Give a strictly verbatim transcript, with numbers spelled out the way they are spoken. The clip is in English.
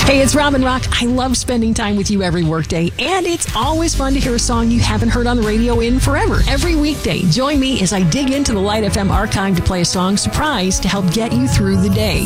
Hey, it's Robin Rock. I love spending time with you every workday, and it's always fun to hear a song you haven't heard on the radio in forever. Every weekday, join me as I dig into the Light F M archive to play a song surprise to help get you through the day.